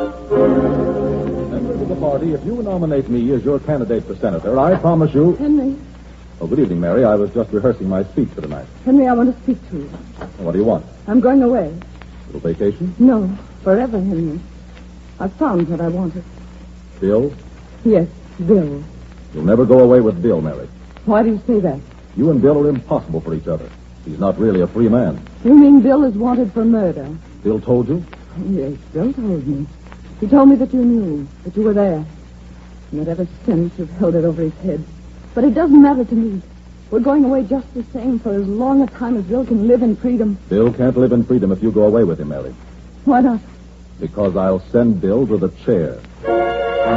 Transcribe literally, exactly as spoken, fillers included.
Members of the party, if you nominate me as your candidate for senator, I promise you... Henry. Oh, good evening, Mary. I was just rehearsing my speech for tonight. Henry, I want to speak to you. What do you want? I'm going away. A little vacation? No, forever, Henry. I've found what I wanted. Bill? Yes, Bill. You'll never go away with Bill, Mary. Why do you say that? You and Bill are impossible for each other. He's not really a free man. You mean Bill is wanted for murder? Bill told you? Yes, Bill told me. He told me that you knew, that you were there. And that ever since you've held it over his head. But it doesn't matter to me. We're going away just the same for as long a time as Bill can live in freedom. Bill can't live in freedom if you go away with him, Mary. Why not? Because I'll send Bill to the chair.